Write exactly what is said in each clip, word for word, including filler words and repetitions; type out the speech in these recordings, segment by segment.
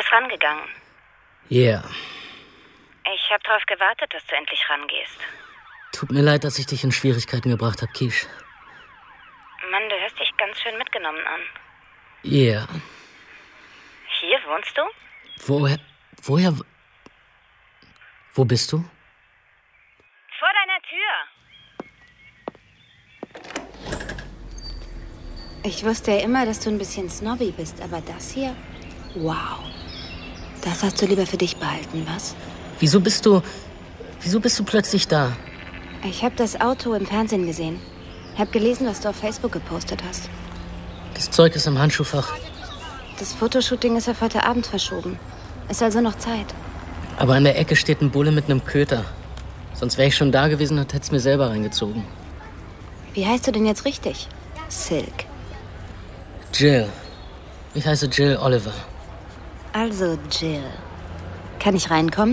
bist rangegangen. Yeah. Ich habe darauf gewartet, dass du endlich rangehst. Tut mir leid, dass ich dich in Schwierigkeiten gebracht habe, Kish. Mann, du hörst dich ganz schön mitgenommen an. Yeah. Hier wohnst du? Woher... Woher... Wo bist du? Vor deiner Tür. Ich wusste ja immer, dass du ein bisschen snobby bist, aber das hier... Wow. Das hast du lieber für dich behalten, was? Wieso bist du... Wieso bist du plötzlich da? Ich habe das Auto im Fernsehen gesehen. Hab gelesen, was du auf Facebook gepostet hast. Das Zeug ist im Handschuhfach. Das Fotoshooting ist auf heute Abend verschoben. Ist also noch Zeit. Aber an der Ecke steht ein Bulle mit einem Köter. Sonst wäre ich schon da gewesen und hätte es mir selber reingezogen. Wie heißt du denn jetzt richtig? Silk. Jill. Ich heiße Jill Oliver. Also Jill. Kann ich reinkommen?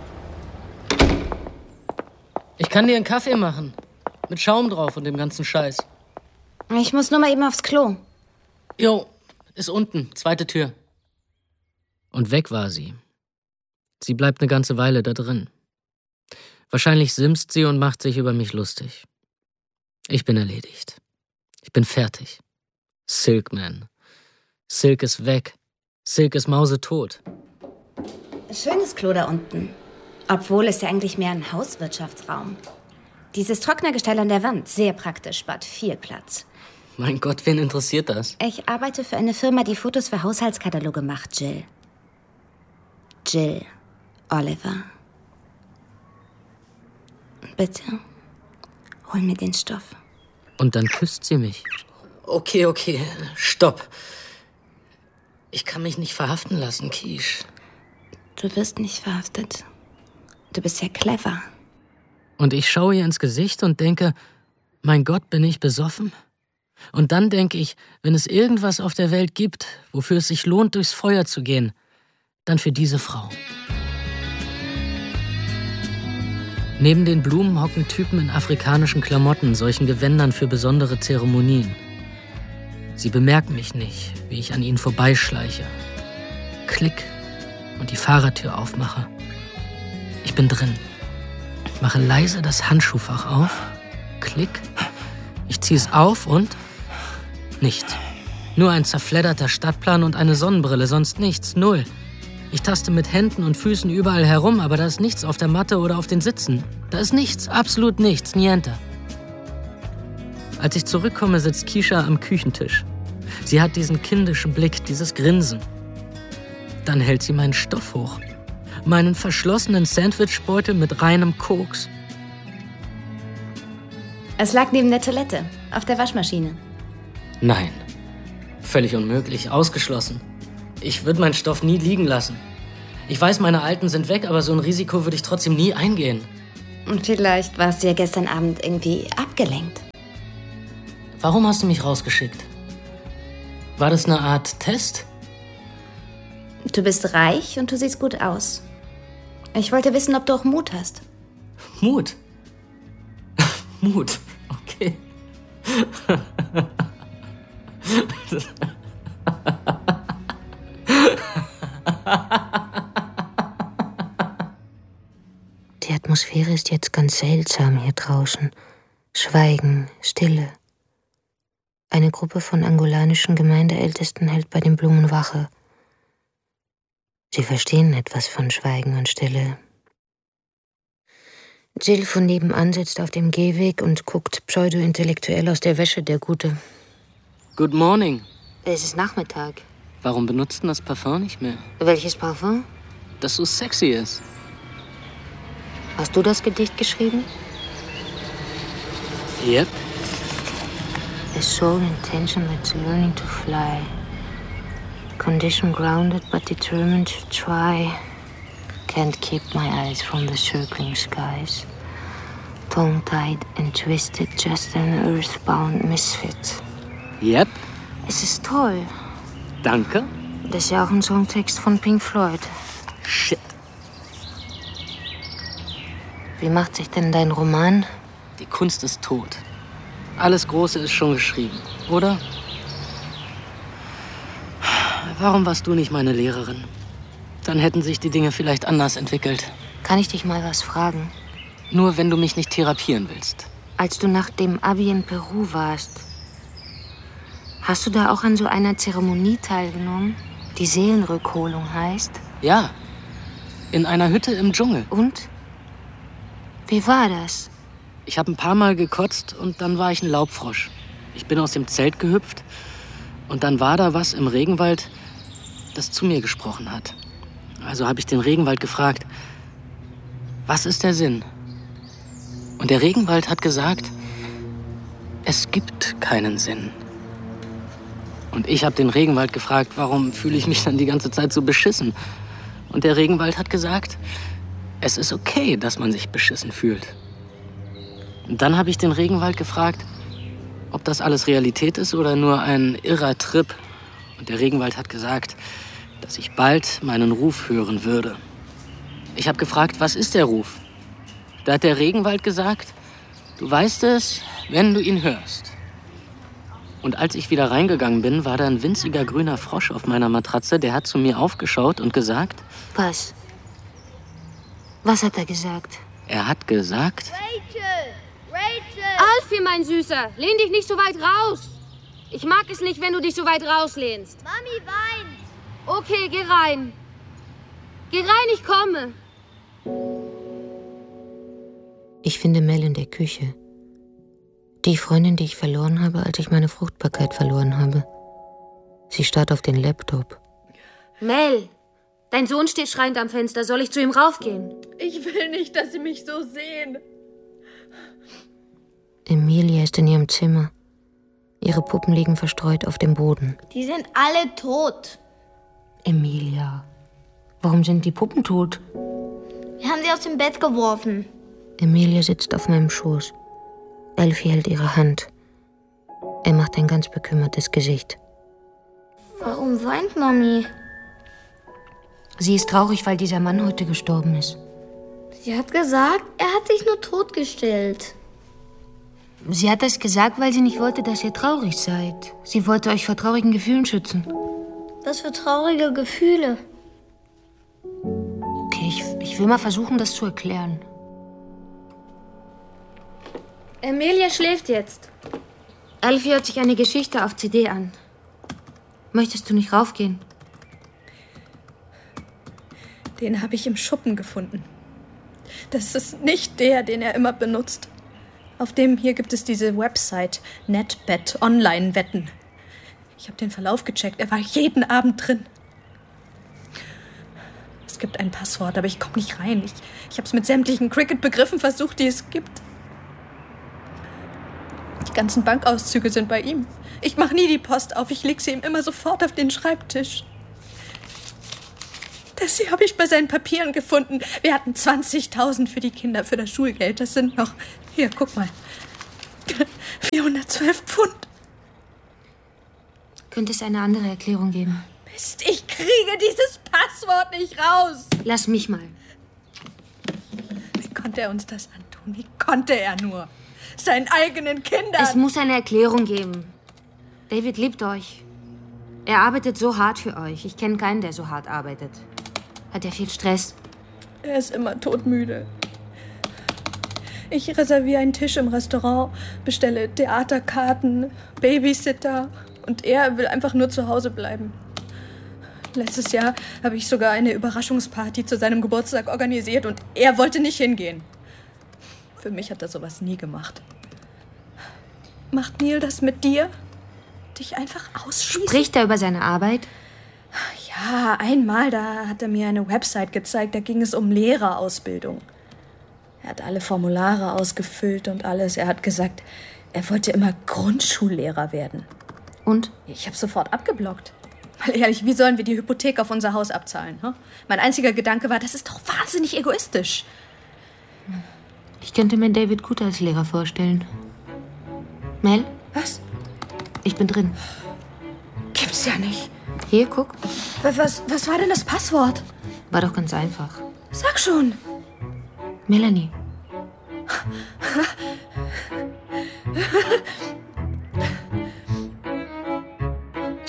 Ich kann dir einen Kaffee machen. Mit Schaum drauf und dem ganzen Scheiß. Ich muss nur mal eben aufs Klo. Jo, ist unten. Zweite Tür. Und weg war sie. Sie bleibt eine ganze Weile da drin. Wahrscheinlich simst sie und macht sich über mich lustig. Ich bin erledigt. Ich bin fertig. Silkman. Silk ist weg. Silk ist mausetot. Schönes Klo da unten. Obwohl es ja eigentlich mehr ein Hauswirtschaftsraum. Dieses Trocknergestell an der Wand, sehr praktisch, spart viel Platz. Mein Gott, wen interessiert das? Ich arbeite für eine Firma, die Fotos für Haushaltskataloge macht, Jill. Jill Oliver. Bitte, hol mir den Stoff. Und dann küsst sie mich. Okay, okay, stopp. Ich kann mich nicht verhaften lassen, Kish. Du wirst nicht verhaftet. Du bist ja clever. Und ich schaue ihr ins Gesicht und denke, mein Gott, bin ich besoffen? Und dann denke ich, wenn es irgendwas auf der Welt gibt, wofür es sich lohnt, durchs Feuer zu gehen, dann für diese Frau. Neben den Blumen hocken Typen in afrikanischen Klamotten, solchen Gewändern für besondere Zeremonien. Sie bemerken mich nicht, wie ich an ihnen vorbeischleiche. Klick und die Fahrertür aufmache. Ich bin drin. Mache leise das Handschuhfach auf. Klick. Ich ziehe es auf und... nichts. Nur ein zerfledderter Stadtplan und eine Sonnenbrille, sonst nichts. Null. Ich taste mit Händen und Füßen überall herum, aber da ist nichts auf der Matte oder auf den Sitzen. Da ist nichts, absolut nichts, niente. Als ich zurückkomme, sitzt Kisha am Küchentisch. Sie hat diesen kindischen Blick, dieses Grinsen. Dann hält sie meinen Stoff hoch. Meinen verschlossenen Sandwichbeutel mit reinem Koks. Es lag neben der Toilette, auf der Waschmaschine. Nein. Völlig unmöglich, ausgeschlossen. Ich würde meinen Stoff nie liegen lassen. Ich weiß, meine Alten sind weg, aber so ein Risiko würde ich trotzdem nie eingehen. Und vielleicht warst du ja gestern Abend irgendwie abgelenkt. Warum hast du mich rausgeschickt? War das eine Art Test? Du bist reich und du siehst gut aus. Ich wollte wissen, ob du auch Mut hast. Mut? Mut, okay. Die Atmosphäre ist jetzt ganz seltsam hier draußen. Schweigen, Stille. Eine Gruppe von angolanischen Gemeindeältesten hält bei den Blumen Wache. Sie verstehen etwas von Schweigen und Stille. Jill von nebenan sitzt auf dem Gehweg und guckt pseudo-intellektuell aus der Wäsche, der Gute. Good morning. Es ist Nachmittag. Warum benutzt du das Parfum nicht mehr? Welches Parfum? Das so sexy ist. Hast du das Gedicht geschrieben? Yep. A soul in tension that's learning to fly. Condition grounded but determined to try. Can't keep my eyes from the circling skies. Tongue-tied and twisted, just an earthbound misfit. Yep. Es ist toll. Danke. Das ist ja auch ein Songtext von Pink Floyd. Shit. Wie macht sich denn dein Roman? Die Kunst ist tot. Alles Große ist schon geschrieben, oder? Warum warst du nicht meine Lehrerin? dann hätten sich die Dinge vielleicht anders entwickelt. Kann ich dich mal was fragen? Nur wenn du mich nicht therapieren willst. Als du nach dem Abi in Peru warst, hast du da auch an so einer Zeremonie teilgenommen, die Seelenrückholung heißt? Ja, in einer Hütte im Dschungel. Und? Wie war das? Ich habe ein paar Mal gekotzt und dann war ich ein Laubfrosch. Ich bin aus dem Zelt gehüpft und dann war da was im Regenwald, das zu mir gesprochen hat. Also habe ich den Regenwald gefragt, was ist der Sinn? Und der Regenwald hat gesagt, es gibt keinen Sinn. Und ich habe den Regenwald gefragt, warum fühle ich mich dann die ganze Zeit so beschissen? Und der Regenwald hat gesagt, es ist okay, dass man sich beschissen fühlt. Und dann habe ich den Regenwald gefragt, ob das alles Realität ist oder nur ein irrer Trip. Und der Regenwald hat gesagt, dass ich bald meinen Ruf hören würde. Ich habe gefragt, was ist der Ruf? Da hat der Regenwald gesagt, du weißt es, wenn du ihn hörst. Und als ich wieder reingegangen bin, war da ein winziger grüner Frosch auf meiner Matratze. Der hat zu mir aufgeschaut und gesagt... Was? Was hat er gesagt? Er hat gesagt... Rachel! Rachel! Alfie, mein Süßer, lehn dich nicht so weit raus. Ich mag es nicht, wenn du dich so weit rauslehnst. Mami weint! Okay, geh rein. Geh rein, ich komme. Ich finde Mel in der Küche. Die Freundin, die ich verloren habe, als ich meine Fruchtbarkeit verloren habe. Sie starrt auf den Laptop. Mel, dein Sohn steht schreiend am Fenster. Soll ich zu ihm raufgehen? Ich will nicht, dass sie mich so sehen. Emilia ist in ihrem Zimmer. Ihre Puppen liegen verstreut auf dem Boden. Die sind alle tot. Emilia, warum sind die Puppen tot? Wir haben sie aus dem Bett geworfen. Emilia sitzt auf meinem Schoß. Elfie hält ihre Hand. Er macht ein ganz bekümmertes Gesicht. Warum weint Mami? Sie ist traurig, weil dieser Mann heute gestorben ist. Sie hat gesagt, er hat sich nur totgestellt. Sie hat das gesagt, weil sie nicht wollte, dass ihr traurig seid. Sie wollte euch vor traurigen Gefühlen schützen. Was für traurige Gefühle. Okay, ich, ich will mal versuchen, das zu erklären. Emilia schläft jetzt. Alfie hört sich eine Geschichte auf C D an. Möchtest du nicht raufgehen? Den habe ich im Schuppen gefunden. Das ist nicht der, den er immer benutzt. Auf dem hier gibt es diese Website NetBet, Online-Wetten. Ich habe den Verlauf gecheckt. Er war jeden Abend drin. Es gibt ein Passwort, aber ich komme nicht rein. Ich, ich habe es mit sämtlichen Cricket-Begriffen versucht, die es gibt. Die ganzen Bankauszüge sind bei ihm. Ich mache nie die Post auf. Ich lege sie ihm immer sofort auf den Schreibtisch. Das hier habe ich bei seinen Papieren gefunden. Wir hatten zwanzigtausend für die Kinder, für das Schulgeld. Das sind noch... Hier, guck mal. vierhundertzwölf Pfund. Könnte es eine andere Erklärung geben? Mist, ich kriege dieses Passwort nicht raus. Lass mich mal. Wie konnte er uns das antun? Wie konnte er nur? Seinen eigenen Kindern. Es muss eine Erklärung geben. David liebt euch. Er arbeitet so hart für euch. Ich kenne keinen, der so hart arbeitet. Hat er viel Stress? Er ist immer todmüde. Ich reserviere einen Tisch im Restaurant, bestelle Theaterkarten, Babysitter und er will einfach nur zu Hause bleiben. Letztes Jahr habe ich sogar eine Überraschungsparty zu seinem Geburtstag organisiert und er wollte nicht hingehen. Für mich hat er sowas nie gemacht. Macht Neil das mit dir? Dich einfach ausschließen? Spricht er über seine Arbeit? Ja, einmal, da hat er mir eine Website gezeigt, da ging es um Lehrerausbildung. Er hat alle Formulare ausgefüllt und alles. Er hat gesagt, er wollte immer Grundschullehrer werden. Und? Ich habe sofort abgeblockt. Weil ehrlich, wie sollen wir die Hypothek auf unser Haus abzahlen? Hm? Mein einziger Gedanke war, das ist doch wahnsinnig egoistisch. Ich könnte mir David gut als Lehrer vorstellen. Mel? Was? Ich bin drin. Gibt's ja nicht. Hier, guck. Was, was war denn das Passwort? War doch ganz einfach. Sag schon. Melanie.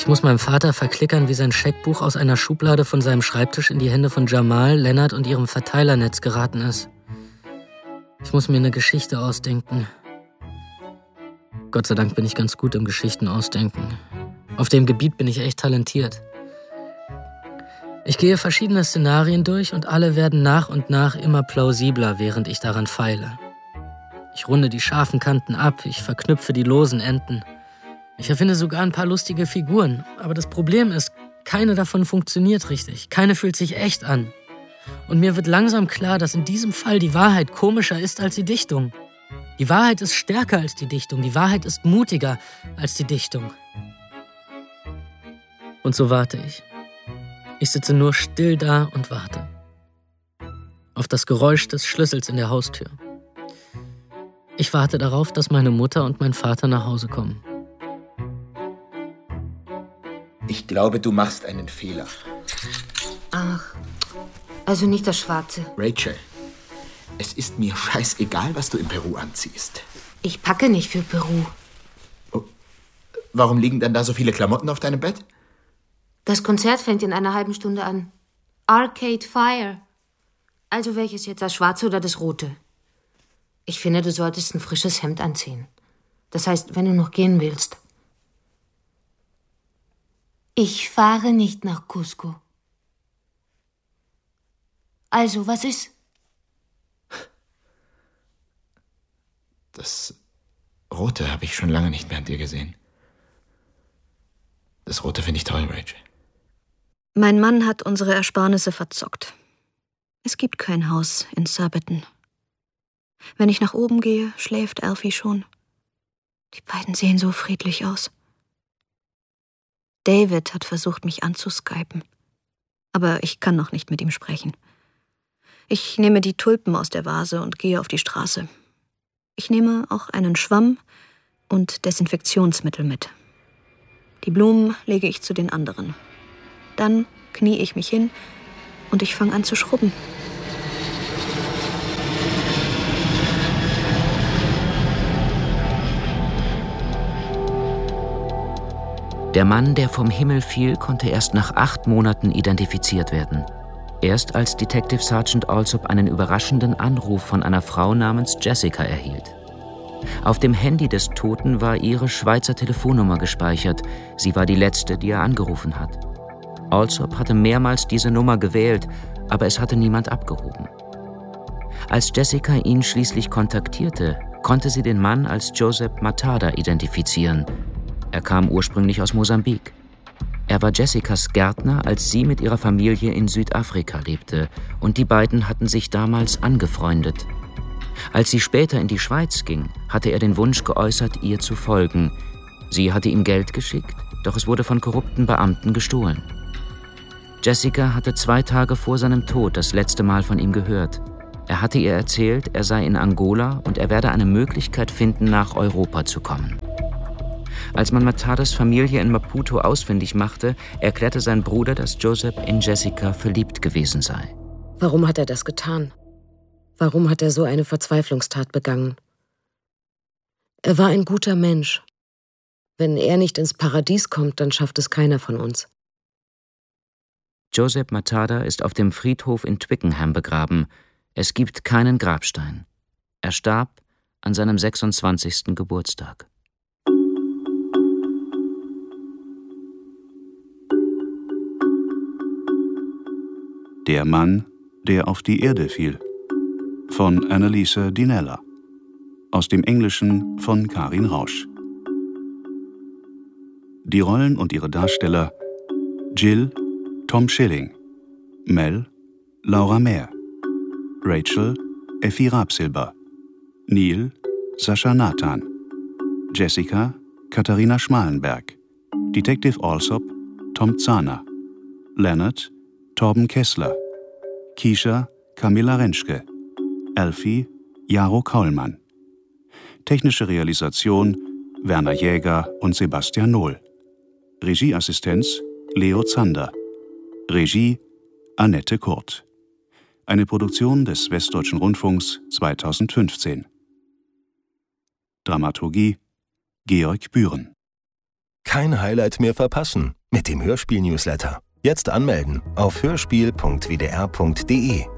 Ich muss meinem Vater verklickern, wie sein Scheckbuch aus einer Schublade von seinem Schreibtisch in die Hände von Jamal, Lennart und ihrem Verteilernetz geraten ist. Ich muss mir eine Geschichte ausdenken. Gott sei Dank bin ich ganz gut im Geschichten ausdenken. Auf dem Gebiet bin ich echt talentiert. Ich gehe verschiedene Szenarien durch und alle werden nach und nach immer plausibler, während ich daran feile. Ich runde die scharfen Kanten ab, ich verknüpfe die losen Enden. Ich erfinde sogar ein paar lustige Figuren, aber das Problem ist, keine davon funktioniert richtig. Keine fühlt sich echt an. Und mir wird langsam klar, dass in diesem Fall die Wahrheit komischer ist als die Dichtung. Die Wahrheit ist stärker als die Dichtung. Die Wahrheit ist mutiger als die Dichtung. Und so warte ich. Ich sitze nur still da und warte. Auf das Geräusch des Schlüssels in der Haustür. Ich warte darauf, dass meine Mutter und mein Vater nach Hause kommen. Ich glaube, du machst einen Fehler. Ach, also nicht das Schwarze. Rachel, es ist mir scheißegal, was du in Peru anziehst. Ich packe nicht für Peru. Oh, warum liegen dann da so viele Klamotten auf deinem Bett? Das Konzert fängt in einer halben Stunde an. Arcade Fire. Also welches jetzt, das Schwarze oder das Rote? Ich finde, du solltest ein frisches Hemd anziehen. Das heißt, wenn du noch gehen willst. Ich fahre nicht nach Cusco. Also, was ist? Das Rote habe ich schon lange nicht mehr an dir gesehen. Das Rote finde ich toll, Rachel. Mein Mann hat unsere Ersparnisse verzockt. Es gibt kein Haus in Surbiton. Wenn ich nach oben gehe, schläft Alfie schon. Die beiden sehen so friedlich aus. David hat versucht, mich anzuskypen. Aber ich kann noch nicht mit ihm sprechen. Ich nehme die Tulpen aus der Vase und gehe auf die Straße. Ich nehme auch einen Schwamm und Desinfektionsmittel mit. Die Blumen lege ich zu den anderen. Dann knie ich mich hin und ich fange an zu schrubben. Der Mann, der vom Himmel fiel, konnte erst nach acht Monaten identifiziert werden. Erst als Detective Sergeant Alsop einen überraschenden Anruf von einer Frau namens Jessica erhielt. Auf dem Handy des Toten war ihre Schweizer Telefonnummer gespeichert. Sie war die letzte, die er angerufen hat. Alsop hatte mehrmals diese Nummer gewählt, aber es hatte niemand abgehoben. Als Jessica ihn schließlich kontaktierte, konnte sie den Mann als Joseph Matada identifizieren. Er kam ursprünglich aus Mosambik. Er war Jessicas Gärtner, als sie mit ihrer Familie in Südafrika lebte, und die beiden hatten sich damals angefreundet. Als sie später in die Schweiz ging, hatte er den Wunsch geäußert, ihr zu folgen. Sie hatte ihm Geld geschickt, doch es wurde von korrupten Beamten gestohlen. Jessica hatte zwei Tage vor seinem Tod das letzte Mal von ihm gehört. Er hatte ihr erzählt, er sei in Angola und er werde eine Möglichkeit finden, nach Europa zu kommen. Als man Matadas Familie in Maputo ausfindig machte, erklärte sein Bruder, dass Joseph in Jessica verliebt gewesen sei. Warum hat er das getan? Warum hat er so eine Verzweiflungstat begangen? Er war ein guter Mensch. Wenn er nicht ins Paradies kommt, dann schafft es keiner von uns. Joseph Matada ist auf dem Friedhof in Twickenham begraben. Es gibt keinen Grabstein. Er starb an seinem sechsundzwanzigsten Geburtstag. Der Mann, der auf die Erde fiel. Von Annalisa Dinella. Aus dem Englischen von Karin Rausch. Die Rollen und ihre Darsteller: Jill, Tom Schilling. Mel, Laura Mehr. Rachel, Effi Rabsilber. Neil, Sascha Nathan. Jessica, Katharina Schmalenberg. Detective Alsop, Tom Zahner. Leonard, Torben Kessler. Keisha, Camilla Rentschke. Alfie, Jaro Kaulmann. Technische Realisation Werner Jäger und Sebastian Nohl. Regieassistenz Leo Zander. Regie Annette Kurt. Eine Produktion des Westdeutschen Rundfunks zweitausendfünfzehn. Dramaturgie Georg Bühren. Kein Highlight mehr verpassen mit dem Hörspiel-Newsletter. Jetzt anmelden auf hörspiel punkt w d r punkt d e.